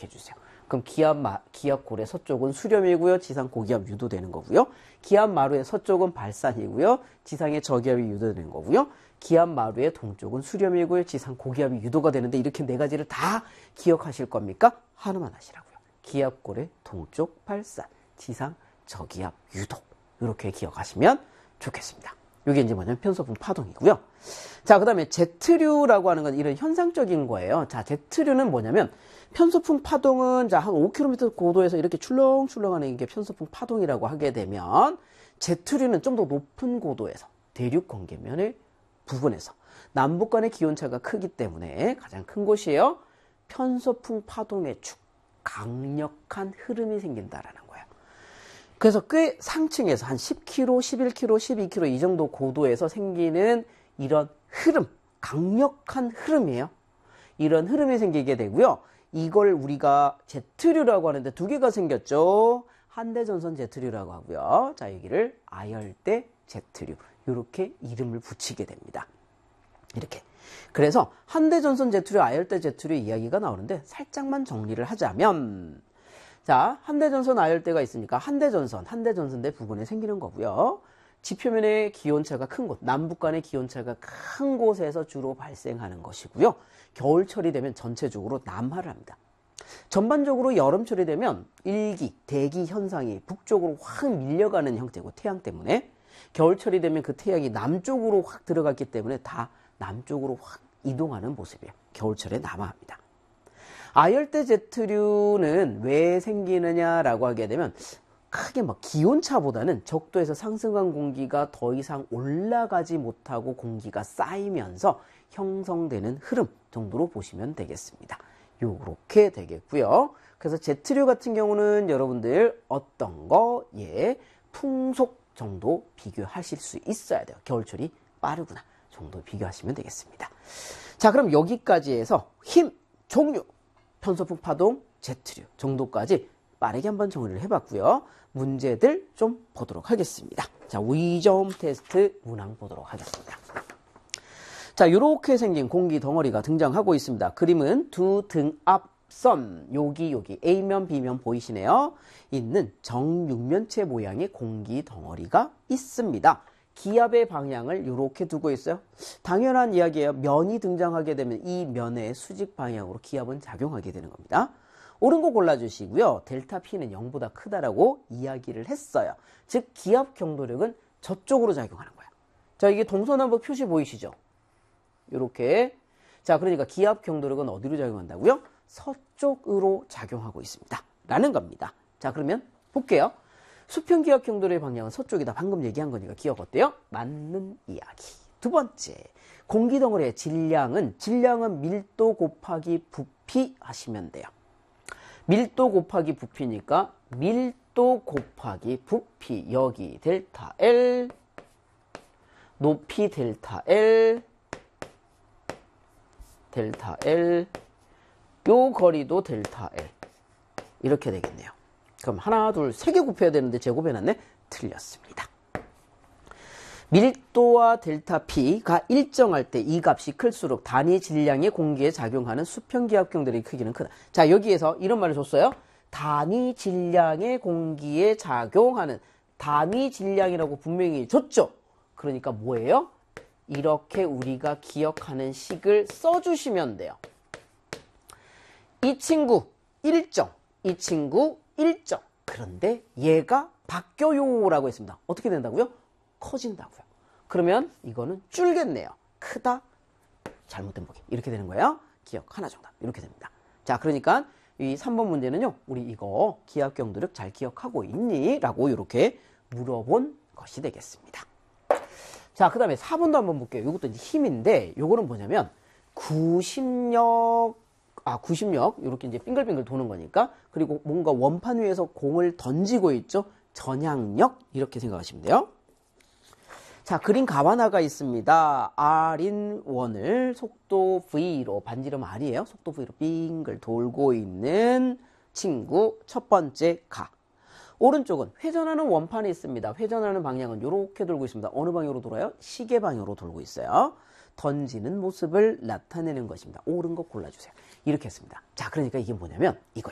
기억해 주세요. 그럼 기압 고래 서쪽은 수렴이고요. 지상 고기압 유도되는 거고요. 기압 마루의 서쪽은 발산이고요. 지상의 저기압이 유도되는 거고요. 기압 마루의 동쪽은 수렴이고요. 지상 고기압이 유도가 되는데 이렇게 네 가지를 다 기억하실 겁니까? 하나만 하시라고요. 기압 고래 동쪽 발산, 지상 저기압 유도. 이렇게 기억하시면 좋겠습니다. 이게 이제 뭐냐면 편서풍 파동이고요. 자, 그 다음에 제트류라고 하는 건 이런 현상적인 거예요. 자, 제트류는 뭐냐면 편서풍 파동은 자, 한 5km 고도에서 이렇게 출렁출렁하는 게 편서풍 파동이라고 하게 되면 제트류는 좀 더 높은 고도에서 대륙 건계면의 부분에서 남북 간의 기온차가 크기 때문에 가장 큰 곳이에요. 편서풍 파동의 축, 강력한 흐름이 생긴다라는 거예요. 그래서 꽤 상층에서 한 10km, 11km, 12km 이 정도 고도에서 생기는 이런 흐름, 강력한 흐름이에요. 이런 흐름이 생기게 되고요. 이걸 우리가 제트류라고 하는데 두 개가 생겼죠. 한대전선 제트류라고 하고요. 자, 여기를 아열대 제트류. 이렇게 이름을 붙이게 됩니다. 이렇게. 그래서 한대전선 제트류, 아열대 제트류 이야기가 나오는데 살짝만 정리를 하자면 자, 한대전선 아열대가 있으니까 한대전선대 부근에 생기는 거고요. 지표면의 기온차가 큰 곳, 남북 간의 기온차가 큰 곳에서 주로 발생하는 것이고요. 겨울철이 되면 전체적으로 남하를 합니다. 전반적으로 여름철이 되면 일기, 대기 현상이 북쪽으로 확 밀려가는 형태고 태양 때문에 겨울철이 되면 그 태양이 남쪽으로 확 들어갔기 때문에 다 남쪽으로 확 이동하는 모습이에요. 겨울철에 남하합니다. 아열대 제트류는 왜 생기느냐라고 하게 되면 크게 막 기온차보다는 적도에서 상승한 공기가 더 이상 올라가지 못하고 공기가 쌓이면서 형성되는 흐름 정도로 보시면 되겠습니다. 요렇게 되겠고요. 그래서 제트류 같은 경우는 여러분들 어떤 거? 예, 풍속 정도 비교하실 수 있어야 돼요. 겨울철이 빠르구나 정도 비교하시면 되겠습니다. 자, 그럼 여기까지 해서 힘, 종류, 편서풍 파동, 제트류 정도까지 빠르게 한번 정리를 해봤고요. 문제들 좀 보도록 하겠습니다. 자, 위점 테스트 문항 보도록 하겠습니다. 자, 이렇게 생긴 공기 덩어리가 등장하고 있습니다. 그림은 두 등압선, 여기 A면 B면 보이시네요. 있는 정육면체 모양의 공기 덩어리가 있습니다. 기압의 방향을 이렇게 두고 있어요. 당연한 이야기예요. 면이 등장하게 되면 이 면의 수직 방향으로 기압은 작용하게 되는 겁니다. 옳은 거 골라주시고요. 델타 P는 0보다 크다라고 이야기를 했어요. 즉 기압 경도력은 저쪽으로 작용하는 거예요. 자, 이게 동서남북 표시 보이시죠? 이렇게. 자, 그러니까 기압 경도력은 어디로 작용한다고요? 서쪽으로 작용하고 있습니다. 라는 겁니다. 자, 그러면 볼게요. 수평 기압 경도력의 방향은 서쪽이다. 방금 얘기한 거니까 기억 어때요? 맞는 이야기. 두 번째, 공기 덩어리의 질량은 밀도 곱하기 부피 하시면 돼요. 밀도 곱하기 부피니까 밀도 곱하기 부피, 여기 델타 L, 높이 델타 L, 요 거리도 델타 L. 이렇게 되겠네요. 그럼 하나, 둘, 세 개 곱해야 되는데 제곱해놨네? 틀렸습니다. 밀도와 델타 P가 일정할 때 이 값이 클수록 단위 질량의 공기에 작용하는 수평 기압 경도력의 크기는 크다. 자, 여기에서 이런 말을 줬어요. 단위 질량의 공기에 작용하는 단위 질량이라고 분명히 줬죠. 그러니까 뭐예요? 이렇게 우리가 기억하는 식을 써주시면 돼요. 이 친구 일정, 이 친구 일정. 그런데 얘가 바뀌어요 라고 했습니다. 어떻게 된다고요? 커진다고요. 그러면 이거는 줄겠네요. 크다, 잘못된 보기. 이렇게 되는 거예요. 기억 하나 정답. 이렇게 됩니다. 자, 그러니까 이 3번 문제는요. 우리 이거 기압 경도력 잘 기억하고 있니? 라고 이렇게 물어본 것이 되겠습니다. 자, 그 다음에 4번도 한번 볼게요. 이것도 이제 힘인데 요거는 뭐냐면 구심력 이렇게 이제 빙글빙글 도는 거니까. 그리고 뭔가 원판 위에서 공을 던지고 있죠. 전향력 이렇게 생각하시면 돼요. 자, 그린 가바나가 있습니다. R인 원을 속도 V로, 반지름 R이에요. 속도 V로 빙글 돌고 있는 친구 첫 번째 가. 오른쪽은 회전하는 원판이 있습니다. 회전하는 방향은 이렇게 돌고 있습니다. 어느 방향으로 돌아요? 시계 방향으로 돌고 있어요. 던지는 모습을 나타내는 것입니다. 옳은 거 골라주세요. 이렇게 했습니다. 자, 그러니까 이게 뭐냐면 이거예요.